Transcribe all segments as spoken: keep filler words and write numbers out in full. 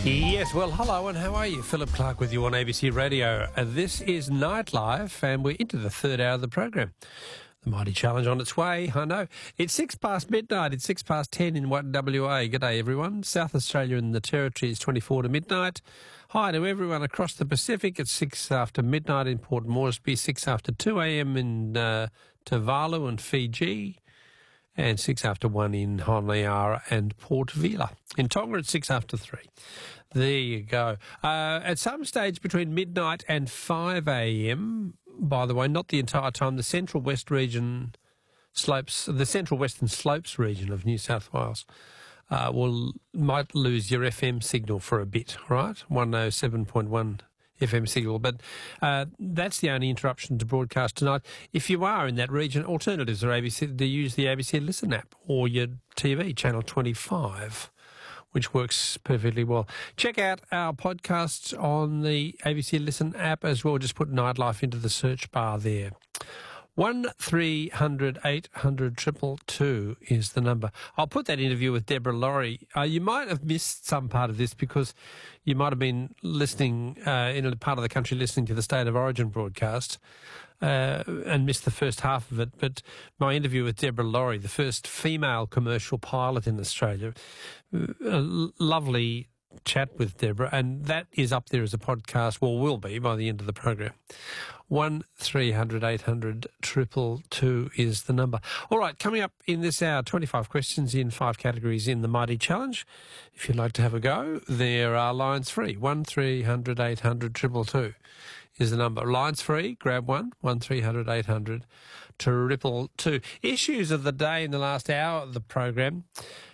Yes, well, hello and how are you? Philip Clark with you on A B C Radio. Uh, this is Nightlife and we're into the third hour of the program. The Mighty Challenge on its way, I know. It's six past midnight, it's six past ten in W A. G'day everyone. South Australia and the Territory is twenty-four to midnight. Hi to everyone across the Pacific. It's six after midnight in Port Moresby, six after two a.m. in uh, Tuvalu and Fiji, and six after one in Honiara and Port Vila. In Tonga, it's six after three. There you go. Uh, at some stage between midnight and five a.m., by the way, not the entire time, the Central West region slopes, the Central Western Slopes region of New South Wales uh, will might lose your F M signal for a bit, right? one oh seven point one F M signal, but uh, that's the only interruption to broadcast tonight. If you are in that region, alternatives are A B C to use the A B C Listen app or your T V channel twenty-five, which works perfectly well. Check out our podcasts on the A B C Listen app as well. Just put Nightlife into the search bar there. One three hundred eight hundred triple two is the number. I'll put that interview with Deborah Laurie. Uh, you might have missed some part of this because you might have been listening uh, in a part of the country listening to the State of Origin broadcast uh, and missed the first half of it. But my interview with Deborah Laurie, the first female commercial pilot in Australia, a lovely chat with Deborah, and that is up there as a podcast, well, will be by the end of the program. One three hundred eight hundred triple two is the number. All right, coming up in this hour, twenty-five questions in five categories in the Mighty Challenge. If you'd like to have a go, there are lines free. One three hundred eight hundred triple two is the number. Lines free, grab one, one three hundred eight hundred triple two. Issues of the day in the last hour of the program.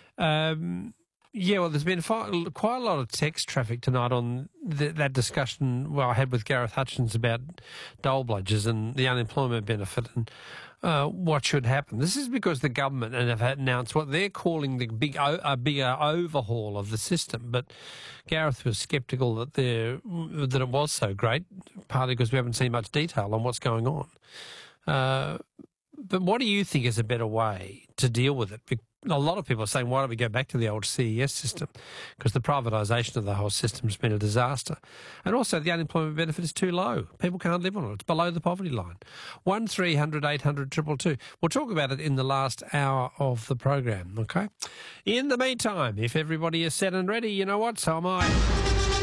Um... Yeah, well, there's been quite a lot of text traffic tonight on th- that discussion well, I had with Gareth Hutchins about dole bludgers and the unemployment benefit and uh, what should happen. This is because the government have announced what they're calling the big o- a bigger overhaul of the system. But Gareth was sceptical that there that it was so great, partly because we haven't seen much detail on what's going on. Uh, but what do you think is a better way to deal with it? A lot of people are saying, why don't we go back to the old C E S system? Because the privatisation of the whole system has been a disaster. And also the unemployment benefit is too low. People can't live on it. It's below the poverty line. one three hundred eight hundred triple two. We'll talk about it in the last hour of the program, okay? In the meantime, if everybody is set and ready, you know what? So am I.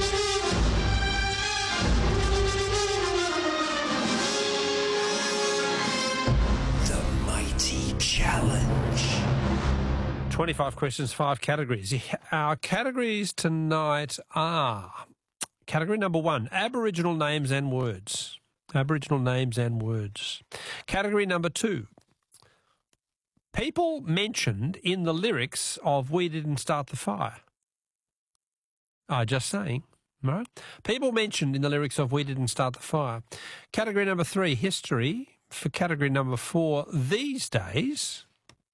Challenge. twenty-five questions, five categories. Our categories tonight are category number one, Aboriginal names and words. Aboriginal names and words. Category number two, people mentioned in the lyrics of We Didn't Start the Fire. Oh, just saying. Right? People mentioned in the lyrics of We Didn't Start the Fire. Category number three, history. For category number four, these days.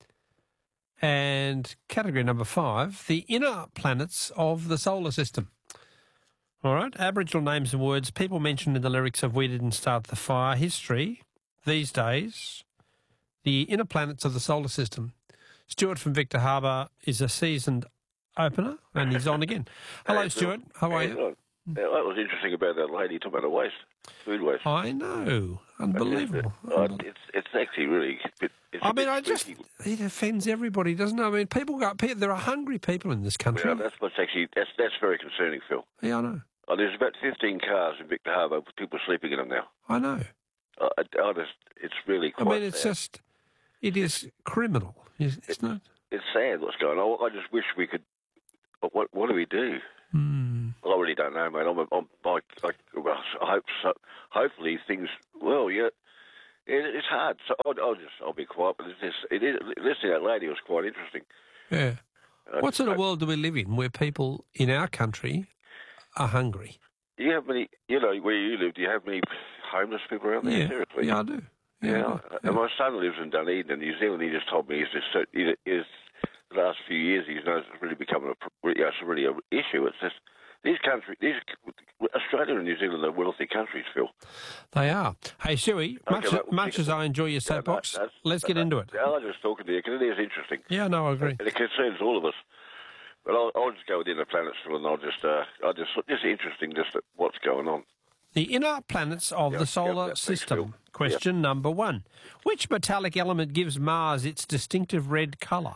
And category number five, the inner planets of the solar system. All right, Aboriginal names and words, people mentioned in the lyrics of We Didn't Start the Fire, history, these days, the inner planets of the solar system. Stuart from Victor Harbour is a seasoned opener, and he's on again. Hello, Stuart. How are you? Yeah, that was interesting about that lady talking about the waste, food waste. I know, unbelievable. Uh, it's it's actually really. It's I mean, I just it offends everybody, doesn't it? I mean, people go. People, there are hungry people in this country. Yeah, that's what's actually that's that's very concerning, Phil. Yeah, I know. Oh, there's about fifteen cars in Victor Harbour. People are sleeping in them now. I know. Uh, I, I just, it's really. Quite I mean, it's sad. just, it is criminal, isn't it? Not? It's sad what's going on. I just wish we could. What what do we do? Mm. Well, I really don't know, mate. I'm, I'm, I, I, well, I hope so. Hopefully things. Well, yeah, it, it's hard. So I'll, I'll just I'll be quiet. But it's just, it is, listening to that lady was quite interesting. Yeah. I what sort of hope, world do we live in where people in our country are hungry? Do you have many? You know, where you live, do you have many homeless people around there? Yeah, Seriously? yeah, I do. Yeah, Yeah, I do. and Yeah. my son lives in Dunedin, in New Zealand. He just told me he's just he is the last few years he's noticed it's really become a yeah, it's really an issue. It's just these countries, these Australia and New Zealand are wealthy countries, Phil. They are. Hey, Shuey, much, Okay, well, much as I enjoy your soapbox, that's- let's get that- into it. Yeah, I was just talking to you because it is interesting. Yeah, no, I agree. And it concerns all of us. But I'll, I'll just go with inner planets, Phil, and I'll just, uh, I'll just, just interesting, just what's going on. The inner planets of Yep, the solar yep, yep, system. thanks, Phil. Question Yep. number one. Which metallic element gives Mars its distinctive red colour?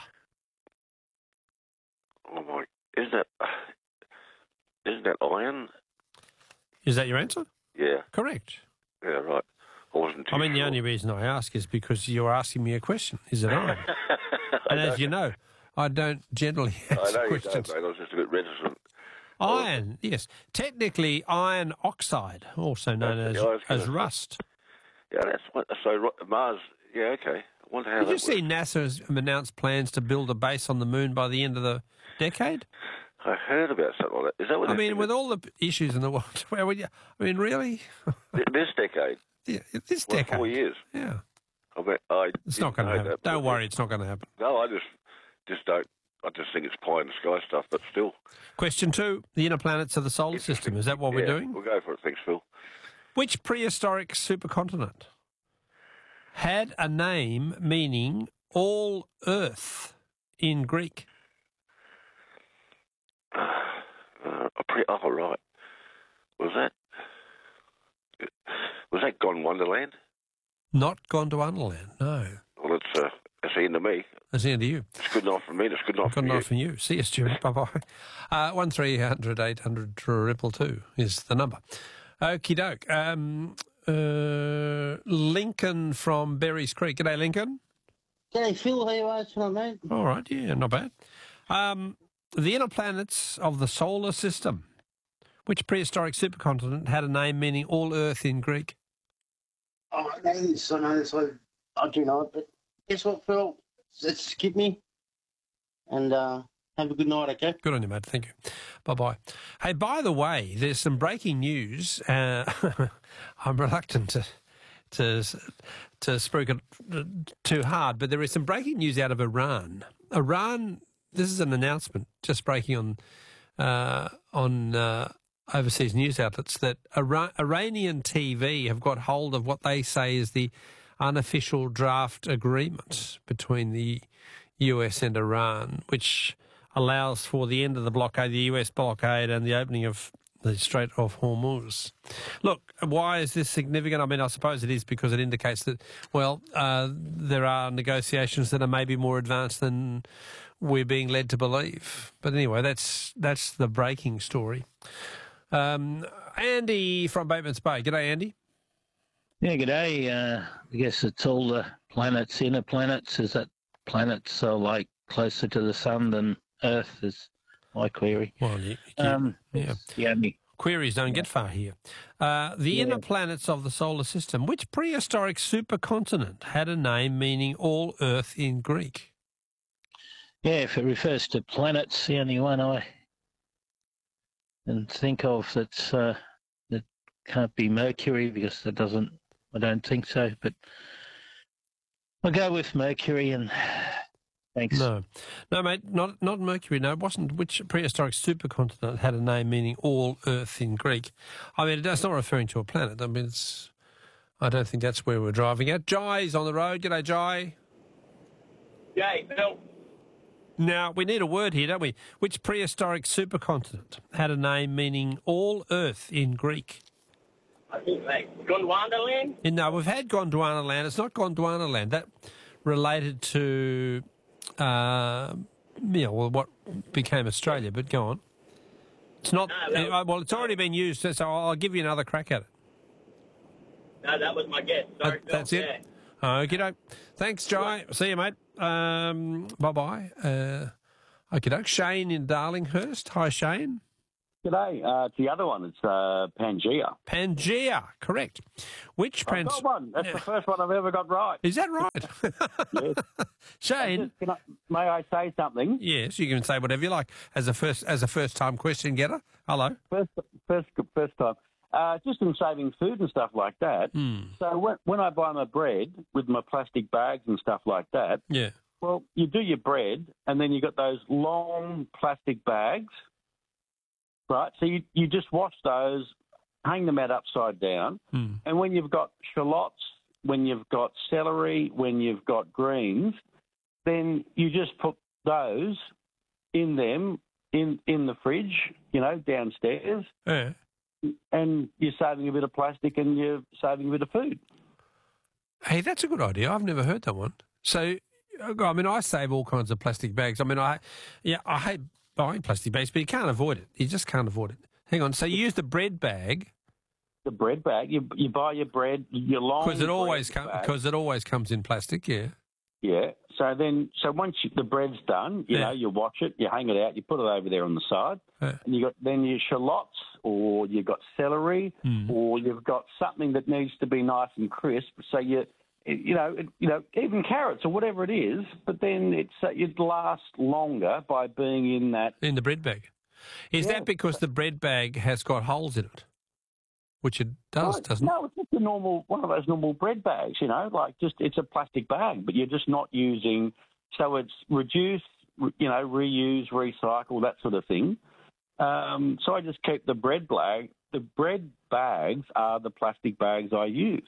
Oh my, isn't that, isn't that iron? Is that your answer? Yeah, Correct. yeah, right. I wasn't too I mean, the sure. only reason I ask is because you're asking me a question. Is it iron? And as you know, I don't generally I answer know you questions. don't, mate. I was just a bit reticent. Iron, yes. Technically, iron oxide, also known That's as, it. I was gonna as say- rust. Yeah, that's what. So ro- Mars. Yeah, okay. I wonder how Did that you see works. NASA's announced plans to build a base on the moon by the end of the decade? I heard about something like that. Is that what? I they're mean, thinking? with all the issues in the world, where would you? I mean, really? Th- this decade, Yeah, this well, decade. four years. Yeah, I bet I. it's not going to know happen. that, Don't but- worry, it's not going to happen. No, I just, just don't. I just think it's pie in the sky stuff, but still. Question two: the inner planets of the solar system. Is that what we're Yeah, doing? We'll go for it. Thanks, Phil. Which prehistoric supercontinent had a name meaning all Earth in Greek? Uh, a pre- oh, right. Was that? Was that Gone Wonderland? Not Gondwana, no. Well, it's uh, it's the end of me. That's the end of you. It's good enough for me. It's good enough Good for night you. from you. See you, Stuart. Bye-bye. Uh, one three hundred eight hundred triple two is the number. Okie doke. Um, uh, Lincoln from Berries Creek. G'day, Lincoln. G'day, Phil. How you are tonight, mate? All right, yeah, not bad. Um, the inner planets of the solar system. Which prehistoric supercontinent had a name meaning all Earth in Greek? Oh, I know this. I know this. I, I do know it. But guess what, Phil? Let's skip me. And uh, have a good night, okay? Good on you, mate. Thank you. Bye-bye. Hey, by the way, there's some breaking news. Uh, I'm reluctant to to to spruik it too hard, but there is some breaking news out of Iran. Iran, this is an announcement just breaking on uh, on uh, overseas news outlets that Iran, Iranian T V have got hold of what they say is the unofficial draft agreement between the U S and Iran, which allows for the end of the blockade, the U S blockade, and the opening of the Strait of Hormuz. Look, why is this significant? I mean, I suppose it is because it indicates that, well, uh, there are negotiations that are maybe more advanced than we're being led to believe. But anyway, that's that's the breaking story. Um, Andy from Bateman's Bay. G'day, Andy. Yeah, g'day. Uh, I guess it's all the planets, inner planets. Is that planets are like closer to the sun than Earth? Is my query. Well, you, you, Um, yeah. the only Queries don't get far here. Uh, the Yeah. inner planets of the solar system. Which prehistoric supercontinent had a name meaning all Earth in Greek? yeah, if it refers to planets, the only one I can think of that's uh, that can't be Mercury because that doesn't. I don't think so. But I'll go with Mercury and thanks. No, no, mate, not not Mercury. No, it wasn't. Which prehistoric supercontinent had a name meaning all Earth in Greek? I mean, that's not referring to a planet. I mean, it's. I don't think that's where we're driving at. Jai's on the road. G'day, Jai. Yay, Phil. Now we need a word here, don't we? Which prehistoric supercontinent had a name meaning all Earth in Greek? I think like Gondwanaland. And no, we've had Gondwana land. It's not Gondwana land. That related to, uh, you know, well, what became Australia. But go on. It's not. No, that uh, well, it's already been used, so I'll give you another crack at it. No, that was my guess. Sorry, That- that's Phil. it? Okay, doke. Thanks, Jai. See you, mate. Um, bye bye. Uh, okay, doke. Shane in Darlinghurst. Hi, Shane. G'day. Uh, it's the other one. It's uh, Pangea. Pangea, correct. Which I've Pan- got one. That's the first one I've ever got right. Is that right? Yes. Shane. Can I, may I say something? Yes, you can say whatever you like as a first as a first time question getter. Hello. First, first, first time. Uh, just in saving food and stuff like that. Hmm. So when, when I buy my bread with my plastic bags and stuff like that, Yeah. well, you do your bread and then you got those long plastic bags, right? So you, you just wash those, hang them out upside down, Hmm. and when you've got shallots, when you've got celery, when you've got greens, then you just put those in them in, in the fridge, you know, downstairs, Yeah. and you're saving a bit of plastic and you're saving a bit of food. Hey, that's a good idea. I've never heard that one. So, I mean, I save all kinds of plastic bags. I mean, I, yeah, I hate buying plastic bags, but you can't avoid it. You just can't avoid it. Hang on. So you use the bread bag. The bread bag, you you buy your bread, your long Because it always bread comes. bag. Because it always comes in plastic. Yeah. Yeah. So then, so once you, the bread's done, you Yeah. know, you wash it, you hang it out, you put it over there on the side, Yeah. and you got then your shallots, or you've got celery, Mm. or you've got something that needs to be nice and crisp. So you, you know, it, you know, even carrots or whatever it is. But then it's uh, it lasts longer by being in that. In the bread bag. Is Yeah. that because the bread bag has got holes in it? Which it does, no, doesn't it? no, it's just a normal one of those normal bread bags. You know, like just it's a plastic bag, but you're just not using. So it's reduce, you know, reuse, recycle, that sort of thing. Um, so I just keep the bread bag. The bread bags are the plastic bags I use.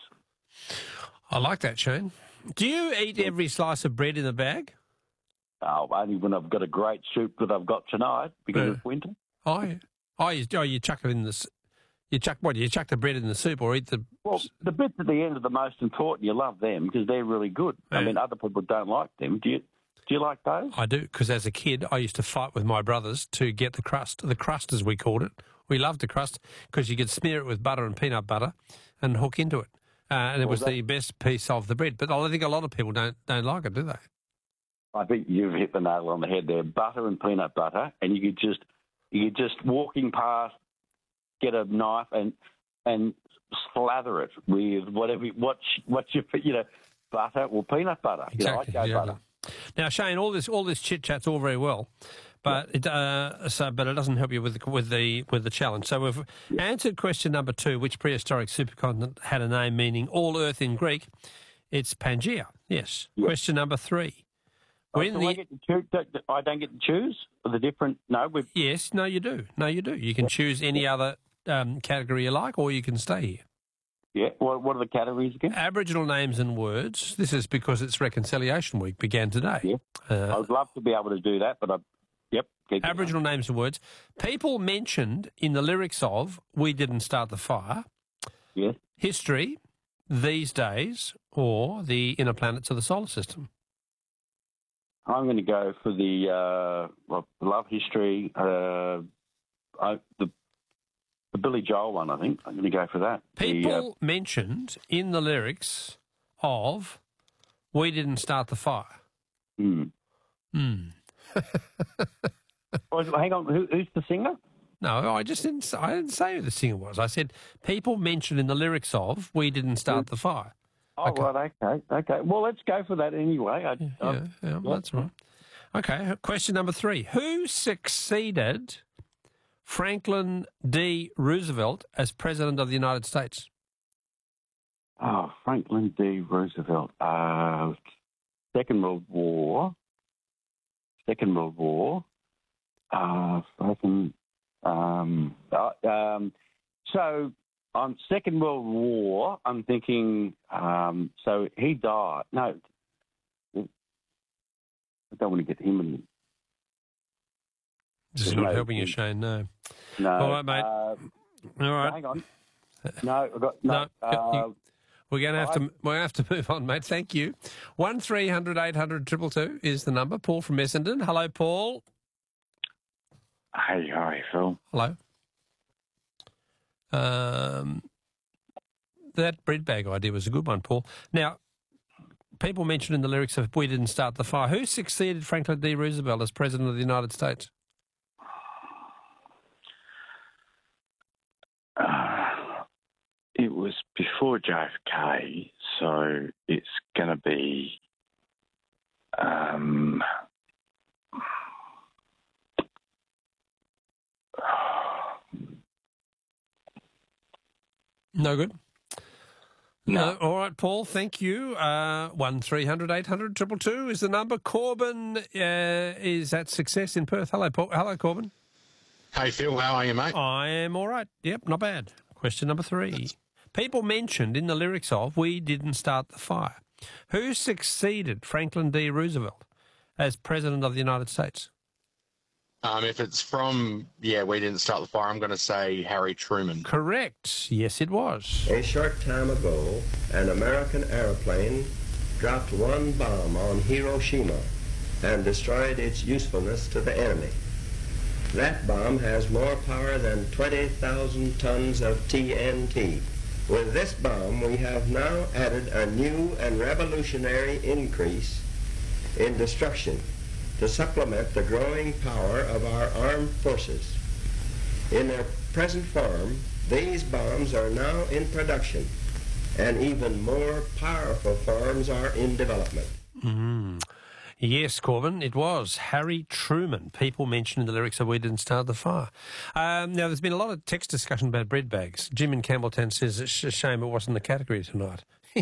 I like that, Shane. Do you eat every slice of bread in the bag? Oh, only when I've got a great soup that I've got tonight because Yeah. it's winter. Oh, yeah. Oh, you, oh, you chuck it in the. s- You chuck what? You chuck the bread in the soup, or eat the. Well, the bits at the end are the most important. You love them because they're really good. I Yeah. mean, other people don't like them. Do you? Do you like those? I do, because as a kid, I used to fight with my brothers to get the crust, the crust as we called it. We loved the crust because you could smear it with butter and peanut butter and hook into it. Uh, and it Well, was that- the best piece of the bread. But I think a lot of people don't don't like it, do they? I think you've hit the nail on the head there. Butter and peanut butter, and you could just you could just walking past, get a knife and and slather it with whatever what what you you know butter or peanut butter. Exactly. You know, I go exactly. butter. Now, Shane, all this all this chit chat's all very well, but it uh, so but it doesn't help you with the, with the with the challenge. So we've answered question number two: which prehistoric supercontinent had a name meaning all Earth in Greek? It's Pangaea. Yes. Yeah. Question number three: Oh, when so the I, get to choose, don't- I don't get to choose the different. No, we've yes, no, you do, no, you do. You can choose any other um, category you like, or you can stay here. yeah. What, what are the categories again? Aboriginal names and words. This is because it's Reconciliation Week began today. Yeah. Uh, I would love to be able to do that, but I, yep. keep it Aboriginal names and words. People mentioned in the lyrics of "We Didn't Start the Fire," going. Yes. history, these days, or the inner planets of the solar system. I'm going to go for the uh, well, love history. Uh, I, the the Billy Joel one. I think I'm going to go for that. People The, uh, mentioned in the lyrics of "We Didn't Start the Fire." hmm. Hmm. Oh, hang on. Who, who's the singer? No, I just didn't. I didn't say who the singer was. I said people mentioned in the lyrics of "We Didn't Start the Fire." Oh, Okay. right. Okay. Okay. Well, let's go for that anyway. I, Yeah, I- yeah, yeah, that's right. Okay, question number three. Who succeeded Franklin D. Roosevelt as President of the United States? Oh, Franklin D. Roosevelt. Uh, Second World War. Second World War. Uh, Franklin. Um, uh, um, so on Second World War, I'm thinking. Um, so he died. No, I don't want to get him in. This is No, not helping you, he- Shane. No. No. All right, mate. Uh, All right. Hang on. No, I've got no. No, uh, you- We're going to have to. We're going to have to move on, mate. Thank you. One three hundred eight hundred triple two is the number. Paul from Essendon. Hello, Paul. Hey, hi, Phil. Hello. Um, that bread bag idea was a good one, Paul. Now, people mentioned in the lyrics of "We Didn't Start the Fire." Who succeeded Franklin D. Roosevelt as President of the United States? Uh, it was before J F K, so it's going to be. Um, No good. No. No. All right, Paul. Thank you. Uh, one three hundred eight hundred triple two is the number. Corbin uh, is at Success in Perth. Hello, Paul. Hello, Corbin. Hey, Phil, how are you, mate? I am all right. Yep, not bad. Question number three. People mentioned in the lyrics of "We Didn't Start the Fire." Who succeeded Franklin D. Roosevelt as President of the United States? Um, if it's from, yeah, We Didn't Start the Fire, I'm going to say Harry Truman. Correct. Yes, it was. A short time ago, an American airplane dropped one bomb on Hiroshima and destroyed its usefulness to the enemy. That bomb has more power than twenty thousand tons of T N T. With this bomb, we have now added a new and revolutionary increase in destruction to supplement the growing power of our armed forces. In their present form, these bombs are now in production, and even more powerful forms are in development. Mm. Yes, Corbin, it was Harry Truman. People mentioned in the lyrics of We Didn't Start the Fire. Um, now, there's been a lot of text discussion about bread bags. Jim in Campbelltown says it's a shame it wasn't the category tonight.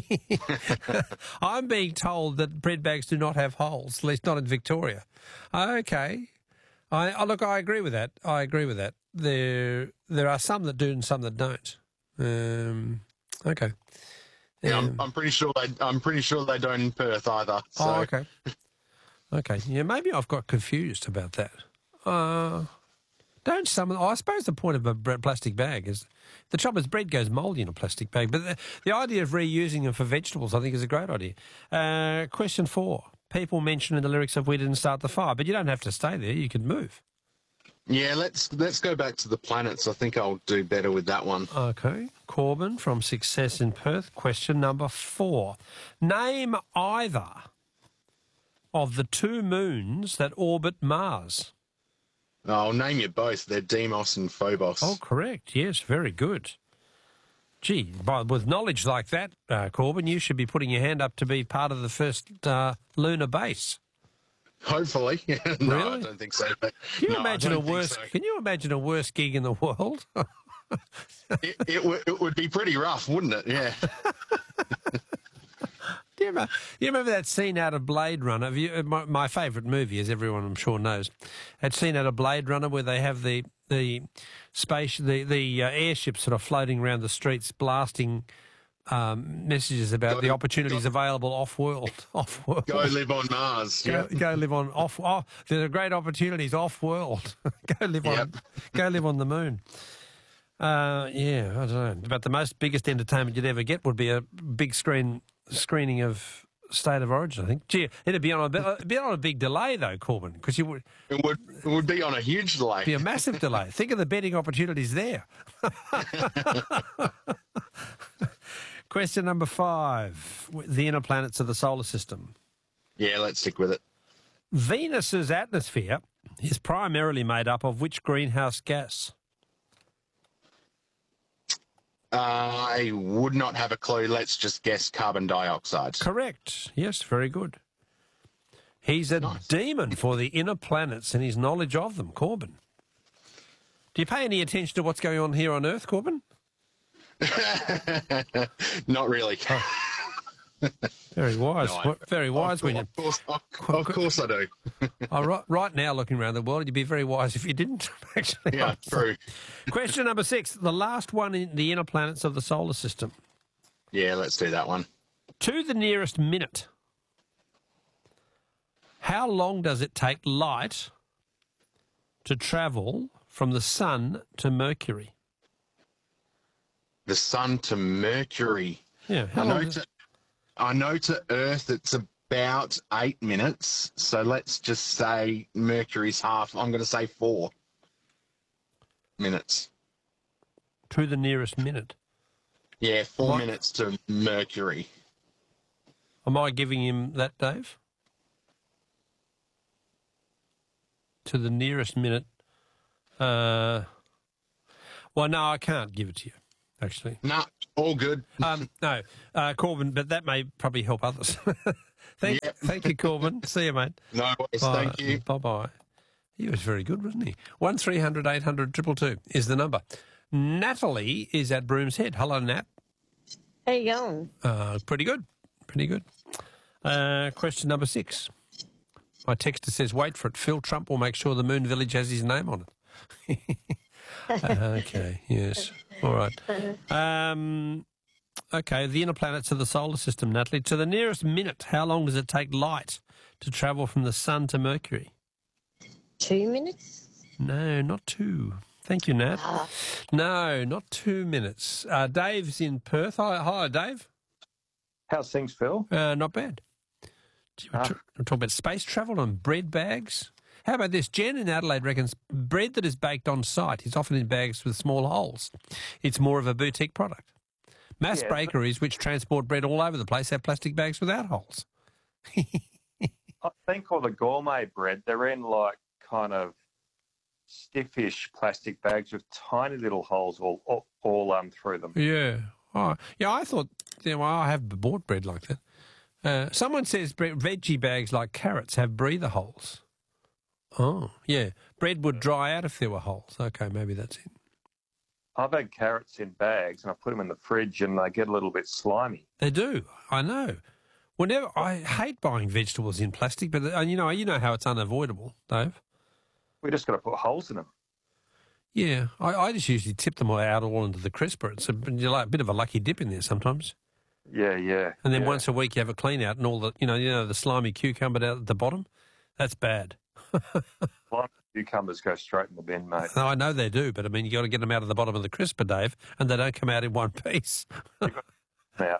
I'm being told that bread bags do not have holes, at least not in Victoria. Okay. I, oh, look, I agree with that. I agree with that. There there are some that do and some that don't. Um, okay. Yeah, Um, I'm, I'm pretty sure they. I'm pretty sure they don't in Perth either. So. Oh, okay. Okay. Yeah, maybe I've got confused about that. Uh, don't some... I suppose the point of a bre- plastic bag is... The trouble is bread goes mouldy in a plastic bag, but the, the idea of reusing them for vegetables I think is a great idea. Uh, question four. People mention in the lyrics of We Didn't Start the Fire, but you don't have to stay there. You can move. Yeah, let's let's go back to the planets. I think I'll do better with that one. Okay. Corbin from Success in Perth. Question number four. Name either of the two moons that orbit Mars. I'll name you both. They're Deimos and Phobos. Oh, correct. Yes, very good. Gee, by, with knowledge like that, uh, Corbin, you should be putting your hand up to be part of the first uh, lunar base. Hopefully. no, Really? I don't think so. But Can you no, imagine I a don't think worse? so. Can you imagine a worse gig in the world? it, it, w- it would be pretty rough, wouldn't it? Yeah. Do you remember, you remember that scene out of Blade Runner? Have you, my, my favourite movie, as everyone I'm sure knows, that scene out of Blade Runner where they have the the space, the the uh, airships sort of floating around the streets, blasting um, messages about Go- the opportunities go- available off world, off world. Go live on Mars. Go, Yeah. go live on off. Oh, there are great opportunities off world. go live on. Yep. Go live on the moon. Uh, yeah, I don't know. But the most biggest entertainment you'd ever get would be a big screen screening of State of Origin. I think. Gee, it'd be on a bit- it'd be on a big delay though, Corbin, because you would It would it would be on a huge delay. be a massive delay. Think of the betting opportunities there. Question number five: the inner planets of the solar system. Yeah, let's stick with it. Venus's atmosphere is primarily made up of which greenhouse gas? I would not have a clue. Let's just guess carbon dioxide. Correct. Yes, very good. He's a Nice. demon for the inner planets and his knowledge of them, Corbin. Do you pay any attention to what's going on here on Earth, Corbin? Not really. Very wise. No, I- What- very wise, of, William. of course, of, of course I do. Oh, right, right now, looking around the world, you'd be very wise if you didn't, actually. Yeah, true. Question number six, the last one in the inner planets of the solar system. Yeah, let's do that one. To the nearest minute, how long does it take light to travel from the sun to Mercury? The sun to Mercury. Yeah, how I long know, does to, I know to Earth it's about eight minutes. So let's just say Mercury's half. I'm going to say four minutes. to the nearest minute? Yeah, four What? minutes to Mercury. Am I giving him that, Dave? To the nearest minute. Uh, well, no, I can't give it to you, actually. Nah, all good. Um, no, uh, Corbin, but that may probably help others. thank, Yep. thank you, Corbin. See you, mate. No worries. Thank you. Bye-bye. He was very good, wasn't he? one three hundred eight hundred two two two is the number. Natalie is at Broom's Head. Hello, Nat. How you going? Uh, pretty good. Pretty good. Uh, question number six. My texter says, wait for it. Phil Trump will make sure the Moon Village has his name on it. uh, okay, yes. All right. Um, okay, the inner planets of the solar system, Natalie. To the nearest minute, how long does it take light to travel from the sun to Mercury? Two minutes? No, not two. Thank you, Nat. Ah. No, not two minutes. Uh, Dave's in Perth. Hi, hi Dave. How's things, Phil? Uh, not bad. Gee, We're, Ah. t- we're talking about space travel and bread bags. How about this? Jen in Adelaide reckons bread that is baked on site is often in bags with small holes. It's more of a boutique product. Mass Yeah, bakeries, which transport bread all over the place, have plastic bags without holes. I think all the gourmet bread, they're in like kind of stiffish plastic bags with tiny little holes all all, all um through them. Yeah. Oh, yeah, I thought, you know, I have bought bread like that. Uh, someone says bre- veggie bags like carrots have breather holes. Oh, yeah. Bread would dry out if there were holes. Okay, maybe that's it. I've had carrots in bags and I put them in the fridge and they get a little bit slimy. They do. I know. Whenever I hate buying vegetables in plastic, but uh, you know, you know how it's unavoidable, Dave. We just got to put holes in them. Yeah, I, I just usually tip them all out all into the crisper. It's a, you're like a bit of a lucky dip in there sometimes. Yeah, yeah. And then yeah. once a week you have a clean out, and all the you know, you know the slimy cucumber down at the bottom. That's bad. Lime cucumbers go straight in the bin, mate. No, I know they do, but I mean you got to get them out of the bottom of the crisper, Dave, and they don't come out in one piece. Out.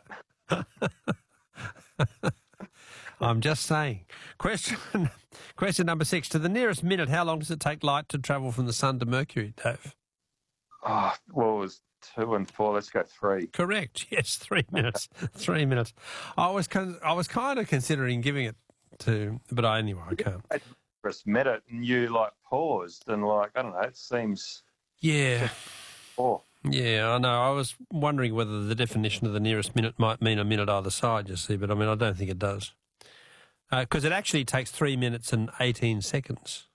I'm just saying. Question question number six. To the nearest minute, how long does it take light to travel from the sun to Mercury, Dave? Oh, well, it was two and four. Let's go three. Correct. Yes, three minutes. three minutes. I was con- I was kind of considering giving it to, but I anyway I can't. I just met it and you like paused and like I don't know. It seems. Yeah. Oh. Yeah, I know. I was wondering whether the definition of the nearest minute might mean a minute either side, you see, but I mean, I don't think it does. Because uh, it actually takes three minutes and eighteen seconds.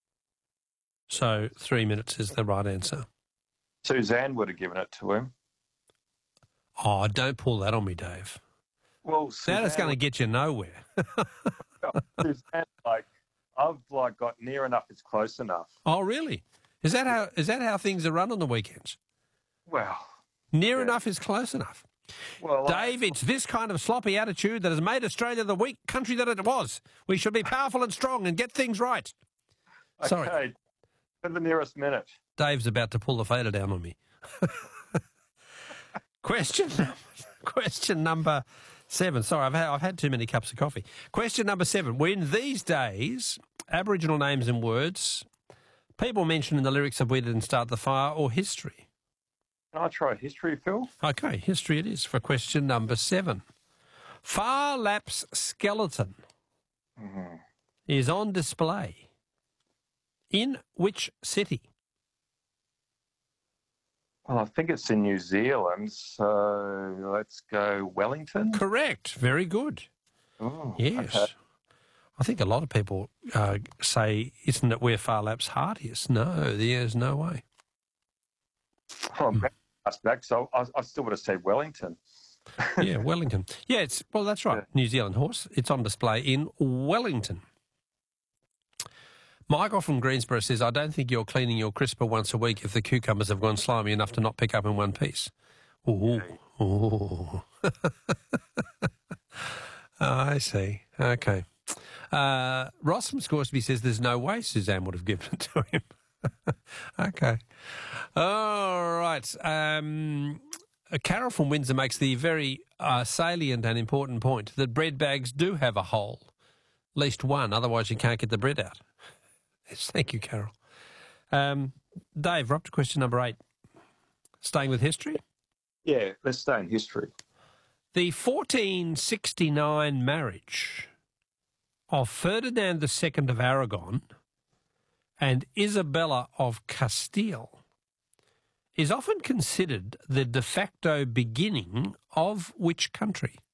So three minutes is the right answer. Suzanne would have given it to him. Oh, don't pull that on me, Dave. Well, That is going to would- get you nowhere. Suzanne, like, I've like got near enough. It's close enough. Oh, really? Is that how is that how things are run on the weekends? Well, Near enough is close enough. well, Dave, it's this kind of sloppy attitude that has made Australia the weak country that it was. We should be powerful and strong and get things right. okay, Sorry. for the nearest minute. Dave's about to pull the fader down on me. question, question number seven. Sorry, I've had, I've had too many cups of coffee. Question number seven. When these days, Aboriginal names and words, people mention in the lyrics of We Didn't Start the Fire or history. Can I try history, Phil? Okay, history it is for question number seven. Far Lap's skeleton Mm-hmm. is on display in which city? Well, I think it's in New Zealand, so let's go Wellington. Correct. Very good. Oh, Yes. okay. I think a lot of people uh, say, isn't it where Far Lap's heart is? No, there's no way. Oh, I'm glad you asked that, so I, I still would have said Wellington. Yeah, Wellington. Yeah, it's well, that's right. Yeah. New Zealand horse. It's on display in Wellington. Michael from Greensboro says, I don't think you're cleaning your crisper once a week if the cucumbers have gone slimy enough to not pick up in one piece. Ooh. Ooh. I see. Okay. Uh, Ross from Scoresby says there's no way Suzanne would have given it to him. Okay. All right. Um, Carol from Windsor makes the very uh, salient and important point that bread bags do have a hole, at least one, otherwise you can't get the bread out. Yes, thank you, Carol. Um, Dave, we're up to question number eight. Staying with history? Yeah, let's stay in history. The fourteen sixty-nine marriage of Ferdinand the Second of Aragon and Isabella of Castile is often considered the de facto beginning of which country?